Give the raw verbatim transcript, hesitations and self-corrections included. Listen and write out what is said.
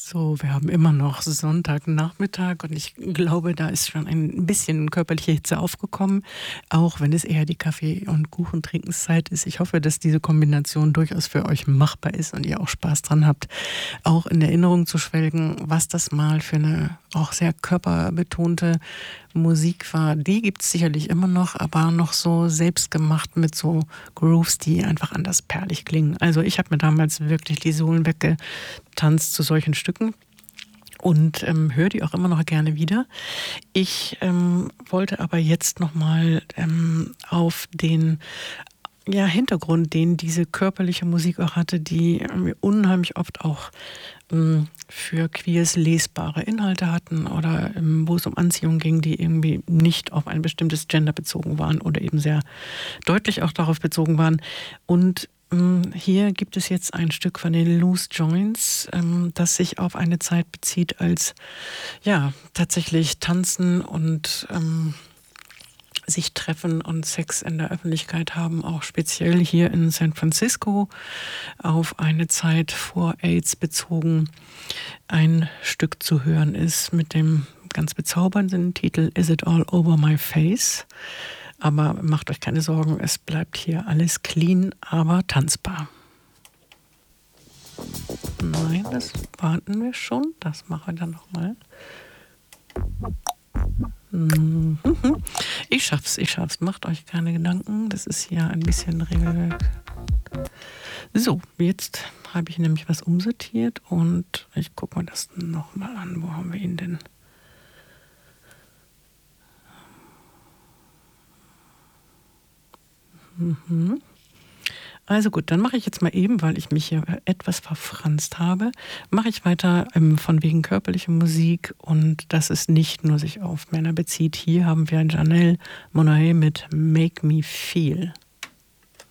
So, wir haben immer noch Sonntagnachmittag und ich glaube, da ist schon ein bisschen körperliche Hitze aufgekommen, auch wenn es eher die Kaffee- und Kuchentrinkenszeit ist. Ich hoffe, dass diese Kombination durchaus für euch machbar ist und ihr auch Spaß dran habt, auch in Erinnerung zu schwelgen, was das mal für eine auch sehr körperbetonte Musik war. Die gibt es sicherlich immer noch, aber noch so selbstgemacht mit so Grooves, die einfach anders perlig klingen. Also ich habe mir damals wirklich die Sohlen weggetanzt zu solchen Stücken und ähm, höre die auch immer noch gerne wieder. Ich ähm, wollte aber jetzt nochmal ähm, auf den ja, Hintergrund, den diese körperliche Musik auch hatte, die ähm, unheimlich oft auch ähm, für Queers lesbare Inhalte hatten oder ähm, wo es um Anziehung ging, die irgendwie nicht auf ein bestimmtes Gender bezogen waren oder eben sehr deutlich auch darauf bezogen waren. Und ähm, hier gibt es jetzt ein Stück von den Loose Joints, ähm, das sich auf eine Zeit bezieht, als ja tatsächlich Tanzen und ähm, sich treffen und Sex in der Öffentlichkeit haben, auch speziell hier in San Francisco auf eine Zeit vor AIDS bezogen, ein Stück zu hören ist mit dem ganz bezaubernden Titel Is It All Over My Face? Aber macht euch keine Sorgen, es bleibt hier alles clean, aber tanzbar. Nein, das warten wir schon. Das machen wir dann nochmal. Ich schaff's, ich schaff's. Macht euch keine Gedanken. Das ist hier ein bisschen Regelwerk. So, jetzt habe ich nämlich was umsortiert und ich gucke mir das nochmal an. Wo haben wir ihn denn? Mhm. Also gut, dann mache ich jetzt mal eben, weil ich mich hier etwas verfranst habe, mache ich weiter ähm, von wegen körperlicher Musik und dass es nicht nur sich auf Männer bezieht. Hier haben wir Janelle Monáe mit Make Me Feel.